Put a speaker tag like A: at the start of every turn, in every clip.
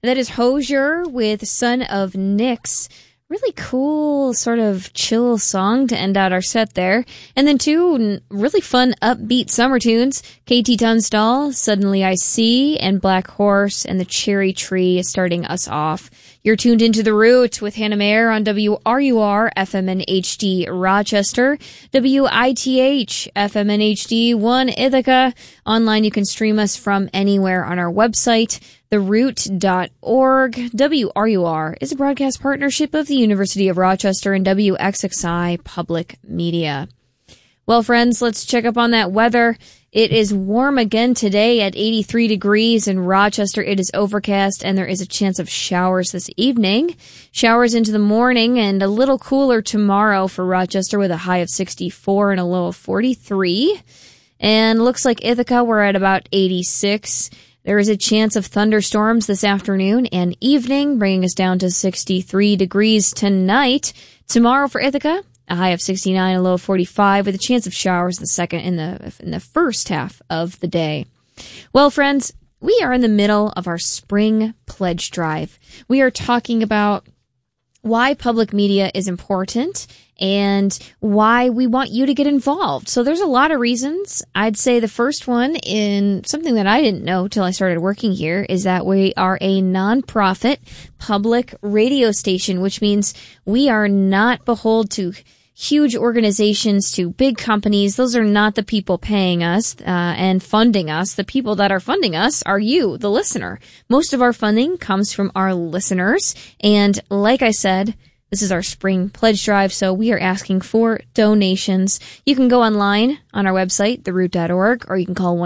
A: And that is Hozier with Son of Nyx. Really cool, sort of chill song to end out our set there. And then two really fun, upbeat summer tunes. KT Tunstall, Suddenly I See, and Black Horse and the Cherry Tree starting us off. You're tuned into The Root with Hannah Mayer on WRUR FM and HD Rochester, WITH FM and HD 1 Ithaca. Online you can stream us from anywhere on our website, theroot.org. WRUR is a broadcast partnership of the University of Rochester and WXXI Public Media. Well, friends, let's check up on that weather. It is warm again today at 83 degrees. In Rochester, it is overcast, and there is a chance of showers this evening. Showers into the morning, and a little cooler tomorrow for Rochester with a high of 64 and a low of 43. And looks like Ithaca, we're at about 86. There is a chance of thunderstorms this afternoon and evening, bringing us down to 63 degrees tonight. Tomorrow for Ithaca, a high of 69, a low of 45, with a chance of showers in the first half of the day. Well, friends, we are in the middle of our spring pledge drive. We are talking about why public media is important and why we want you to get involved. So there's a lot of reasons. I'd say the first one, in something that I didn't know till I started working here, is that we are a nonprofit public radio station, which means we are not beholden to huge organizations, to big companies. Those are not the people paying us and funding us. The people that are funding us are you, the listener. Most of our funding comes from our listeners. And like I said, this is our spring pledge drive, so we are asking for donations. You can go online on our website, theroot.org, or you can call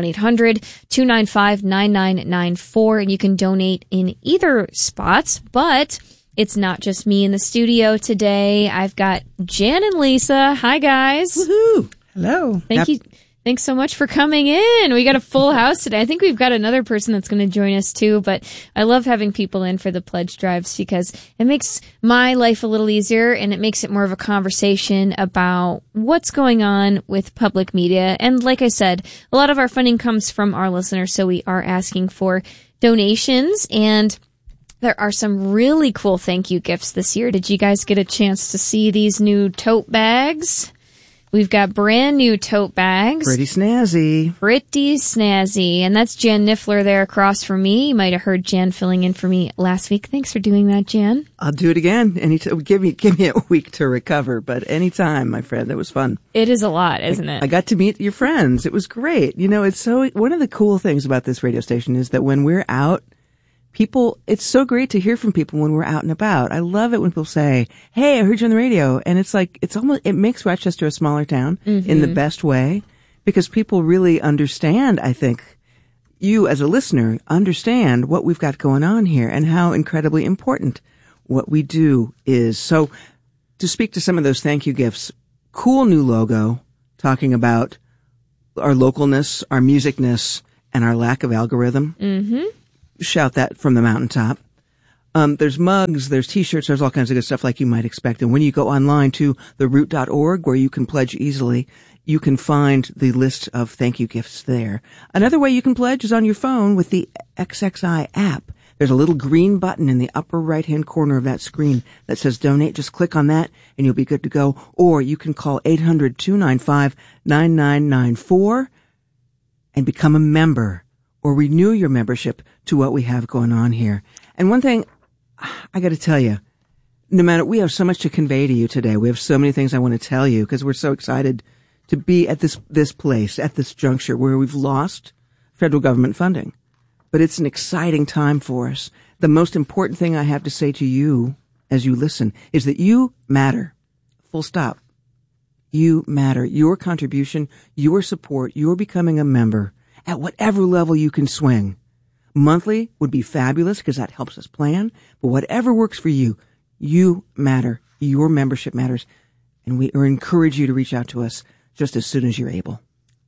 A: 1-800-295-9994, and you can donate in either spots. But it's not just me in the studio today. I've got Jan and Lisa. Hi, guys.
B: Woohoo! Hello.
A: Thank you. Thanks so much for coming in. We got a full house today. I think we've got another person that's going to join us too, but I love having people in for the pledge drives because it makes my life a little easier and it makes it more of a conversation about what's going on with public media. And like I said, a lot of our funding comes from our listeners, so we are asking for donations, and there are some really cool thank you gifts this year. Did you guys get a chance to see these new tote bags? We've got brand new tote bags.
B: Pretty snazzy.
A: Pretty snazzy. And that's Jan Niffler there across from me. You might have heard Jan filling in for me last week. Thanks for doing that, Jan.
B: I'll do it again. Give me a week to recover, but anytime, my friend. That was fun.
A: It is a lot, isn't it?
B: I got to meet your friends. It was great. You know, one of the cool things about this radio station is that when we're out, it's so great to hear from people when we're out and about. I love it when people say, "Hey, I heard you on the radio." And it's like, it makes Rochester a smaller town in the best way, because people really understand, I think, you as a listener understand what we've got going on here and how incredibly important what we do is. So to speak to some of those thank you gifts, cool new logo talking about our localness, our musicness, and our lack of algorithm. Mm-hmm. Shout that from the mountaintop. There's mugs, there's t-shirts, there's all kinds of good stuff like you might expect. And when you go online to theroot.org, where you can pledge easily, you can find the list of thank you gifts there. Another way you can pledge is on your phone with the XXI app. There's a little green button in the upper right-hand corner of that screen that says donate. Just click on that and you'll be good to go. Or you can call 800-295-9994 and become a member, or renew your membership to what we have going on here. And one thing I got to tell you, we have so much to convey to you today. We have so many things I want to tell you because we're so excited to be at this place, at this juncture where we've lost federal government funding. But it's an exciting time for us. The most important thing I have to say to you as you listen is that you matter. Full stop. You matter. Your contribution, your support, your becoming a member at whatever level you can swing. Monthly would be fabulous because that helps us plan. But whatever works for you, you matter. Your membership matters. And we encourage you to reach out to us just as soon as you're able.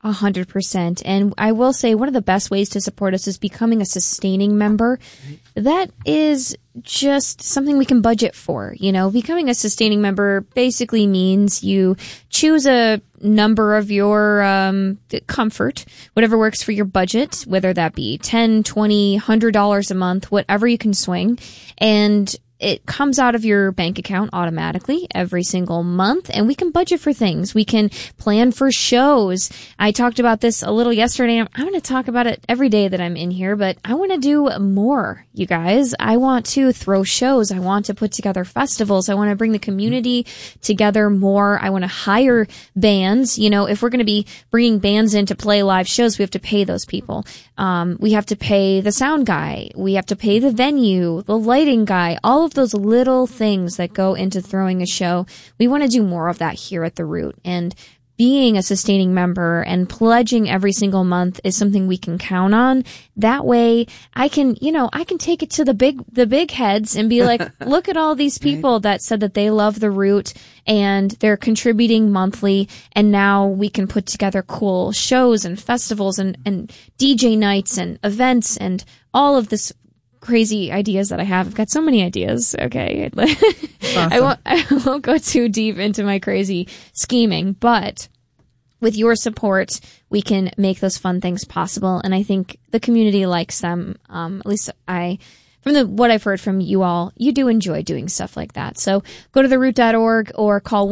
A: 100%. And I will say one of the best ways to support us is becoming a sustaining member. That is just something we can budget for. You know, becoming a sustaining member basically means you choose a number of your comfort, whatever works for your budget, whether that be $10, $20, $100 a month, whatever you can swing. And it comes out of your bank account automatically every single month, and we can budget for things. We can plan for shows. I talked about this a little yesterday. I'm going to talk about it every day that I'm in here, but I want to do more, you guys. I want to throw shows. I want to put together festivals. I want to bring the community together more. I want to hire bands. You know, if we're going to be bringing bands in to play live shows, we have to pay those people. We have to pay the sound guy. We have to pay the venue, the lighting guy, all of those little things that go into throwing a show. We want to do more of that here at The Root, and being a sustaining member and pledging every single month is something we can count on. That way I can take it to the big heads and be like, look at all these people that said that they love The Root and they're contributing monthly, and now we can put together cool shows and festivals and DJ nights and events and all of this crazy ideas that I have. I've got so many ideas. Okay. Awesome. I won't go too deep into my crazy scheming, but with your support, we can make those fun things possible. And I think the community likes them. At least what I've heard from you all, you do enjoy doing stuff like that. So go to theroot.org or call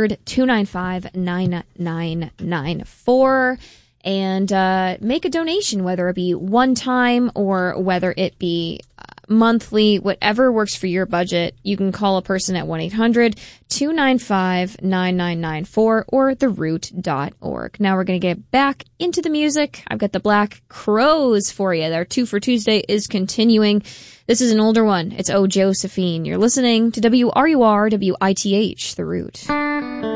A: 1-800-295-9994. And make a donation, whether it be one time or whether it be monthly, whatever works for your budget. You can call a person at 1-800-295-9994 or theroot.org. Now we're going to get back into the music. I've got the Black Crowes for you. Their 2 for Tuesday is continuing. This is an older one. It's Oh Josephine. You're listening to WRUR WITH, The Root.